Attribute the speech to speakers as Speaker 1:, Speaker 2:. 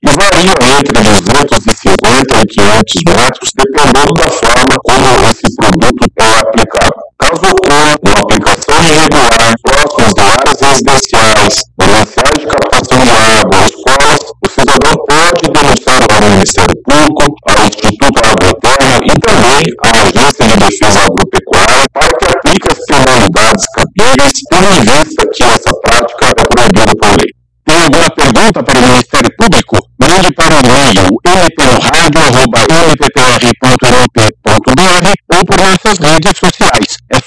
Speaker 1: que variam entre 250 e 500 metros, dependendo da forma como esse produto é aplicado. Caso ocorra uma aplicação irregular próximas de áreas residenciais, mananciais de captação de água, escolas, o cidadão pode denunciar ao Ministério Público, ao Instituto Agroterra e também à Agência de Defesa Agropecuária para que aplique as penalidades cabíveis, tendo em vista que essa prática é proibida por lei.
Speaker 2: Tem alguma pergunta para o Ministério Público? Mande para o e-mail mproradio@mppr.mp.br ou por nossas redes sociais. É